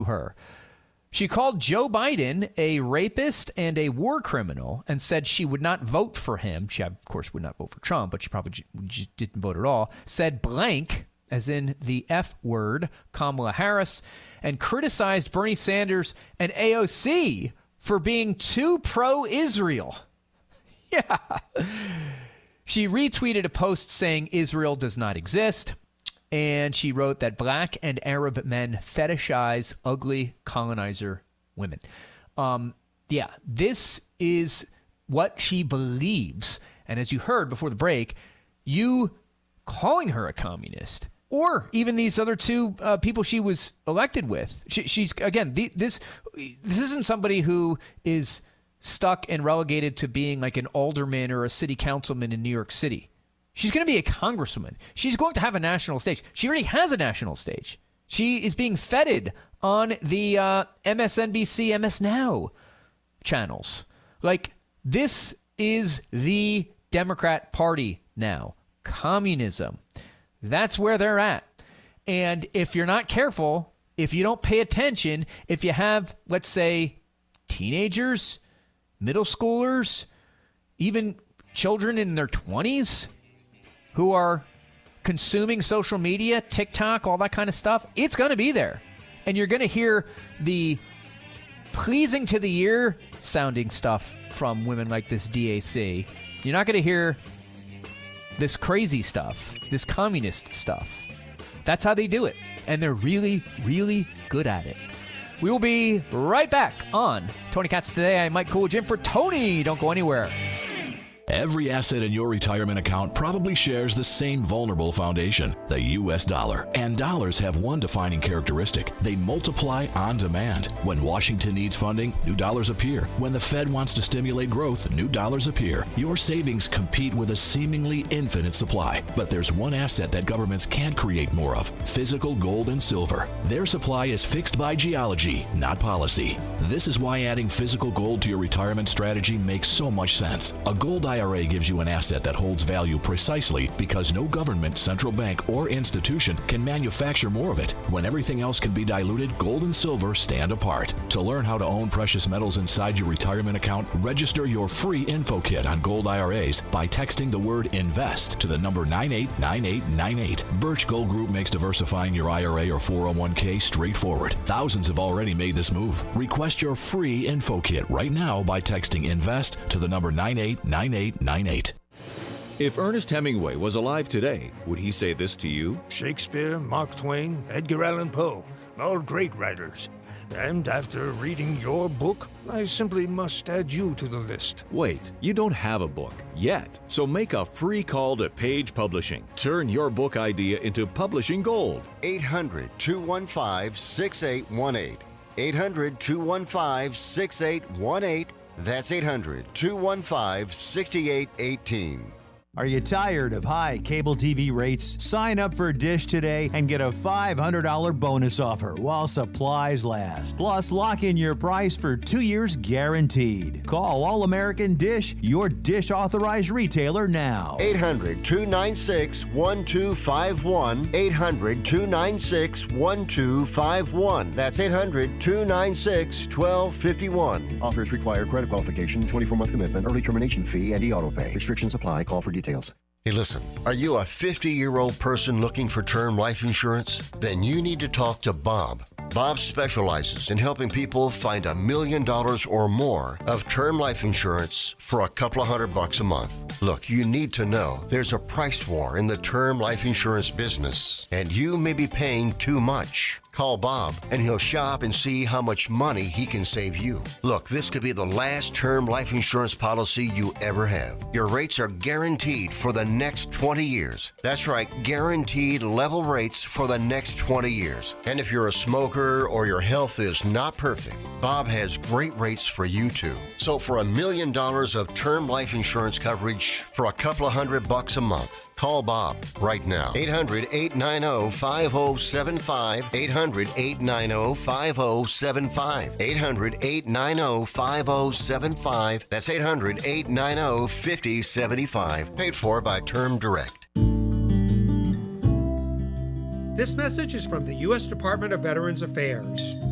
her. She called Joe Biden a rapist and a war criminal and said she would not vote for him. She, of course, would not vote for Trump, but she probably just didn't vote at all. Said blank, as in the F word, Kamala Harris, and criticized Bernie Sanders and AOC for being too pro-Israel. Yeah. She retweeted a post saying Israel does not exist. And she wrote that black and Arab men fetishize ugly colonizer women. This is what she believes. And as you heard before the break, you calling her a communist, or even these other two people she was elected with. She's, again, this isn't somebody who is stuck and relegated to being like an alderman or a city councilman in New York City. She's going to be a congresswoman. She's going to have a national stage. She already has a national stage. She is being feted on the MSNBC, MS Now channels. Like, this is the Democrat Party now. Communism. That's where they're at. And if you're not careful, if you don't pay attention, if you have, let's say, teenagers, middle schoolers, even children in their 20s, who are consuming social media, TikTok, all that kind of stuff, it's going to be there. And you're going to hear the pleasing to the ear sounding stuff from women like this DAC. You're not going to hear this crazy stuff, this communist stuff. That's how they do it. And they're really, really good at it. We will be right back on Tony Katz Today. I'm Mike Coolidge in for Tony. Don't go anywhere. Every asset in your retirement account probably shares the same vulnerable foundation, the U.S. dollar. And dollars have one defining characteristic. They multiply on demand. When Washington needs funding, new dollars appear. When the Fed wants to stimulate growth, new dollars appear. Your savings compete with a seemingly infinite supply. But there's one asset that governments can't create more of: physical gold and silver. Their supply is fixed by geology, not policy. This is why adding physical gold to your retirement strategy makes so much sense. A gold IRA gives you an asset that holds value precisely because no government, central bank, or institution can manufacture more of it. When everything else can be diluted, gold and silver stand apart. To learn how to own precious metals inside your retirement account, register your free info kit on gold IRAs by texting the word INVEST to the number 989898. Birch Gold Group makes diversifying your IRA or 401k straightforward. Thousands have already made this move. Request your free info kit right now by texting INVEST to the number 989898. If Ernest Hemingway was alive today, would he say this to you? Shakespeare, Mark Twain, Edgar Allan Poe, all great writers. And after reading your book, I simply must add you to the list. Wait, you don't have a book yet. So make a free call to Page Publishing. Turn your book idea into publishing gold. 800-215-6818. 800-215-6818. That's 800-215-6818. Are you tired of high cable TV rates? Sign up for Dish today and get a $500 bonus offer while supplies last. Plus, lock in your price for 2 years guaranteed. Call All American Dish, your Dish authorized retailer now. 800-296-1251. 800-296-1251. That's 800-296-1251. Offers require credit qualification, 24-month commitment, early termination fee, and e-auto pay. Restrictions apply. Call for details. Hey, listen, are you a 50-year-old person looking for term life insurance? Then you need to talk to Bob. Bob specializes in helping people find $1 million or more of term life insurance for a couple of $100 a month. Look, you need to know there's a price war in the term life insurance business, and you may be paying too much. Call Bob, and he'll shop and see how much money he can save you. Look, this could be the last term life insurance policy you ever have. Your rates are guaranteed for the next 20 years. That's right, guaranteed level rates for the next 20 years. And if you're a smoker or your health is not perfect, Bob has great rates for you too. So for $1 million of term life insurance coverage for a couple of $100 a month, call Bob right now. 800-890-5075. 800-890-5075. 800-890-5075. That's 800-890-5075. Paid for by Term Direct. This message is from the U.S. Department of Veterans Affairs.